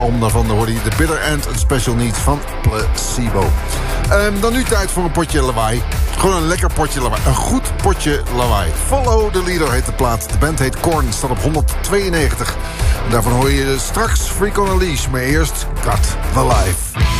Daarvan hoorde je de Bitter End, een Special Needs van Placebo. Dan nu tijd voor een potje lawaai. Gewoon een lekker potje lawaai. Een goed potje lawaai. Follow the Leader heet de plaat. De band heet Korn, staat op 192. En daarvan hoor je straks Freak on a Leash. Maar eerst Cut the Life.